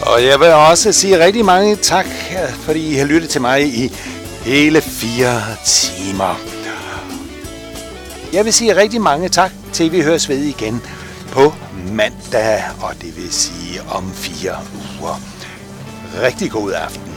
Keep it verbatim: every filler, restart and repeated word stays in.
Og jeg vil også sige rigtig mange tak, fordi I har lyttet til mig i hele fire timer. Jeg vil sige rigtig mange tak, til vi høres ved igen på mandag, og det vil sige om fire uger. Rigtig god aften.